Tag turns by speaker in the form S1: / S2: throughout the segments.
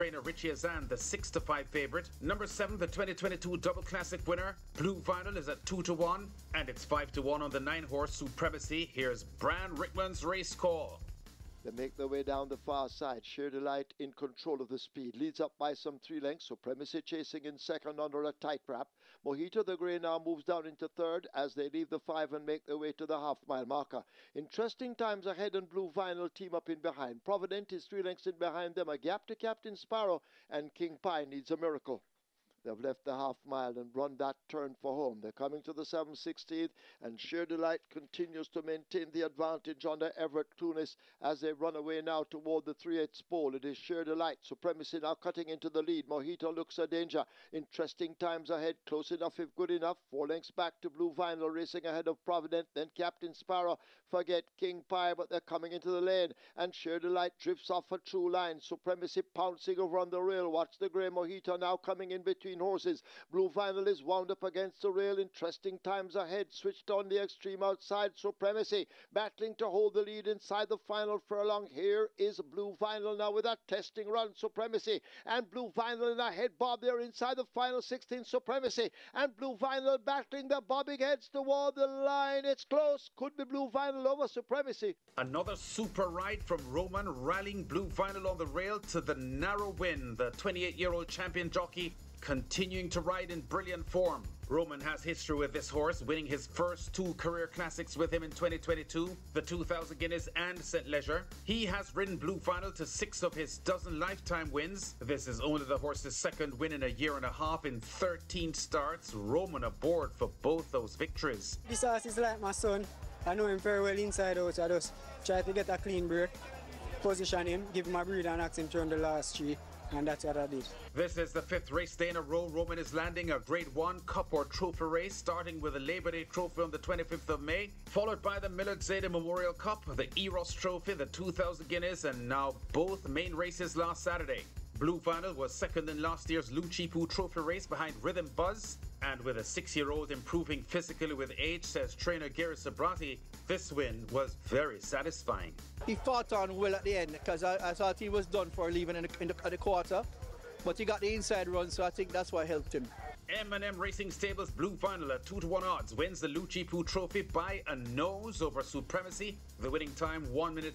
S1: Trainer Richie Azan, the 6-5 favorite. Number 7, the 2022 Double Classic winner, Blue Vinyl, is at 2-1, and it's 5-1 on the 9-horse Supremacy. Here's Bran Rickman's race call.
S2: They make their way down the far side. Sheer Delight in control of the speed. Leads up by some 3 lengths. Supremacy chasing in second under a tight wrap. Mojito the Grey now moves down into third as they leave the 5 and make their way to the half-mile marker. Interesting times ahead, and Blue Vinyl team up in behind. Provident is 3 lengths in behind them. A gap to Captain Sparrow, and King Pie needs a miracle. They've left the half-mile and run that turn for home. They're coming to the 7/16th, and Sheer Delight continues to maintain the advantage under Everett Clunis as they run away now toward the 3/8 pole. It is Sheer Delight. Supremacy now cutting into the lead. Mojito looks a danger. Interesting times ahead. Close enough if good enough. 4 lengths back to Blue Vinyl, racing ahead of Provident. Then Captain Sparrow. Forget King Pie, but they're coming into the lane. And Sheer Delight drifts off a true line. Supremacy pouncing over on the rail. Watch the Grey. Mojito now coming in between horses. Blue Vinyl is wound up against the rail. Interesting times ahead. Switched on the extreme outside. Supremacy battling to hold the lead inside the final furlong. Here is Blue Vinyl now with a testing run. Supremacy and Blue Vinyl in a head bob there inside the final 16. Supremacy and Blue Vinyl battling. The bobbing heads toward the line. It's close. Could be Blue Vinyl over Supremacy.
S1: Another super ride from Roman, rallying Blue Vinyl on the rail to the narrow win. The 28-year-old champion jockey continuing to ride in brilliant form. Roman has history with this horse, winning his first 2 career classics with him in 2022, the 2000 Guineas and St. Leger. He has ridden Blue Vinyl to 6 of his dozen lifetime wins. This is only the horse's second win in a year and a half in 13 starts. Roman aboard for both those victories.
S3: This horse is like my son. I know him very well inside out. I just try to get a clean break, position him, give him a breather and ask him to run the last 3. And that's what I did.
S1: This is the 5th race day in a row. Roman is landing a Grade 1 Cup or Trophy race, starting with the Labor Day Trophy on the 25th of May, followed by the Millard Zayda Memorial Cup, the Eros Trophy, the 2000 Guineas, and now both main races last Saturday. Blue Vinyl was second in last year's Luchipu Trophy race behind Rhythm Buzz, and with a 6-year-old improving physically with age, says trainer Gary Sabrati, this win was very satisfying.
S4: He fought on well at the end because I thought he was done for leaving at the quarter, but he got the inside run, so I think that's what helped him.
S1: M&M Racing Stables Blue Vinyl at 2-1 odds wins the Luchipu Trophy by a nose over Supremacy. The winning time 1 minute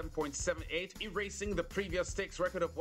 S1: 37.78, erasing the previous stakes record of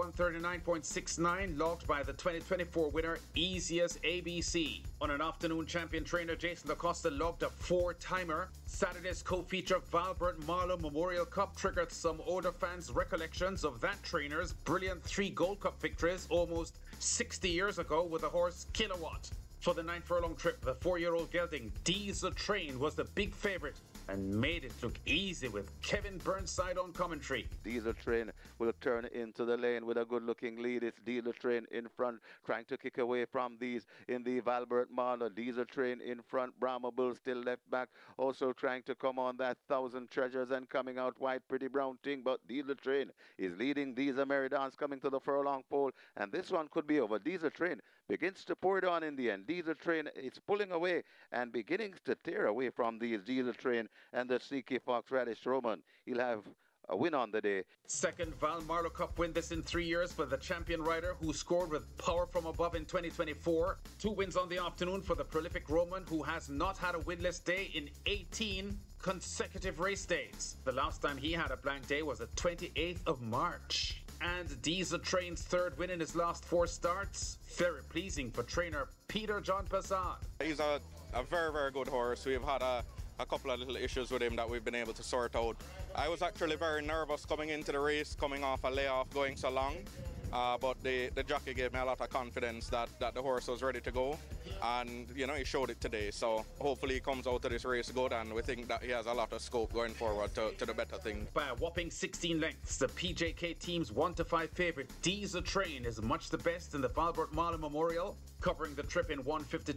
S1: 139.69 logged by the 2024 winner Easiest ABC. On an afternoon, champion trainer Jason Acosta logged a 4-timer. Saturday's co-feature Valbert Marlowe Memorial Cup triggered some older fans' recollections of that trainer's brilliant 3 Gold Cup victories almost 60 years ago with the horse Kilowatt. For the 9 furlong trip, the 4-year-old gelding Diesel Train was the big favorite and made it look easy with Kevin Burnside on commentary.
S5: Diesel Train will turn into the lane with a good-looking lead. It's Diesel Train in front, trying to kick away from these in the Valbert Marlowe. Diesel Train in front, Brahma Bull still left back, also trying to come on that 1,000 Treasures and coming out wide, Pretty Brown Thing, but Diesel Train is leading. Diesel Meridans coming to the furlong pole, and this one could be over. Diesel Train begins to pour it on in the end. Diesel Train is pulling away and beginning to tear away from these. Diesel Train and the CK Fox Radish Roman. He'll have a win on the day.
S1: Second Val Marlowe Cup win this in 3 years for the champion rider who scored with power from above in 2024. 2 wins on the afternoon for the prolific Roman, who has not had a winless day in 18 consecutive race days. The last time he had a blank day was the 28th of March. And Diesel Train's 3rd win in his last 4 starts. Very pleasing for trainer Peter John Passad.
S6: He's a very, very good horse. We've had a couple of little issues with him that we've been able to sort out. I was actually very nervous coming into the race, coming off a layoff, going so long. But the jockey gave me a lot of confidence that the horse was ready to go, and you know, he showed it today. So hopefully he comes out of this race good, and we think that he has a lot of scope going forward to the better thing.
S1: By a whopping 16 lengths, the PJK team's 1-5 favorite Diesel Train is much the best in the Valbert Marlowe Memorial, covering the trip in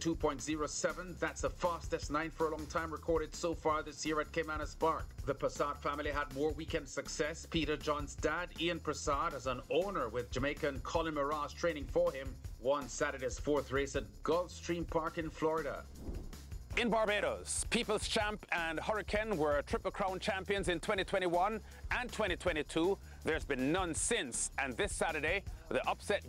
S1: 1:52.07. That's the fastest 9 furlong time recorded so far this year at Caymanas Park. The Prasad family had more weekend success. Peter John's dad, Ian Prasad, as an owner with Jamaican Colin Mirage training for him, won Saturday's 4th race at Gulfstream Park in Florida. In Barbados, People's Champ and Hurricane were Triple Crown champions in 2021 and 2022. There's been none since, and this Saturday, the upset